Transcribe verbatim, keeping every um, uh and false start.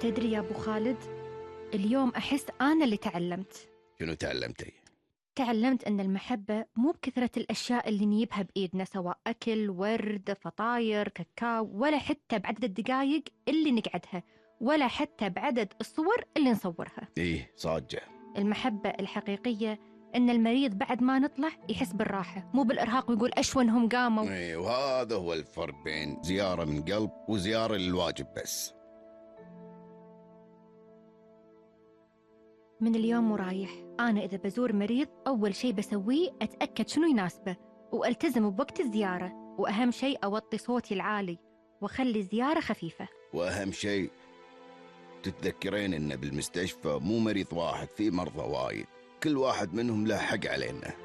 تدري يا أبو خالد، اليوم أحس أنا اللي تعلمت. شنو تعلمتي؟ تعلمت أن المحبة مو بكثرة الأشياء اللي نجيبها بإيدنا، سواء أكل، ورد، فطاير، كاكاو، ولا حتى بعدد الدقايق اللي نقعدها، ولا حتى بعدد الصور اللي نصورها. إيه صاجة. المحبة الحقيقية أن المريض بعد ما نطلع يحس بالراحة، مو بالإرهاق ويقول أشونهم قاموا. إيه، وهذا هو الفرق بين زيارة من قلب وزيارة للواجب بس. من اليوم ورايح أنا إذا بزور مريض أول شيء بسويه أتأكد شنو يناسبه وألتزم بوقت الزيارة، وأهم شيء أوطي صوتي العالي وأخلي الزيارة خفيفة. وأهم شيء تتذكرين إن بالمستشفى مو مريض واحد، في مرضى وايد، كل واحد منهم له حق علينا.